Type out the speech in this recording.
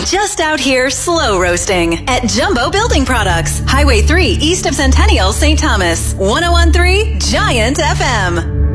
Just out here slow roasting at Jumbo Building Products, Highway 3 east of Centennial, St. Thomas. 101.3 Giant FM.